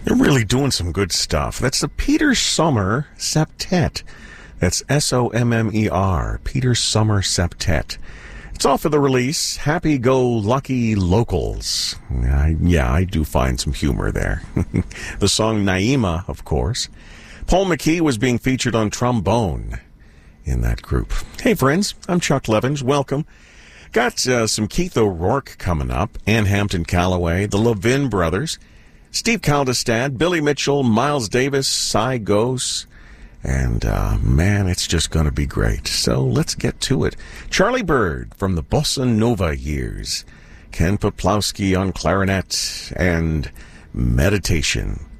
You're really doing some good stuff. That's the Peter Sommer Septet. That's Sommer, Peter Sommer Septet. It's off of the release, Happy Go Lucky Locals. I do find some humor there. The song Naima, of course. Paul McKee was being featured on trombone in that group. Hey friends, I'm Chuck Levins. Welcome. Got some Keith O'Rourke coming up, Ann Hampton Calloway, the Levin Brothers, Steve Kaldestad, Billy Mitchell, Miles Davis, Cy Gose, and man, it's just going to be great. So let's get to it. Charlie Bird from the Bossa Nova years, Ken Poplawski on clarinet, and Meditation.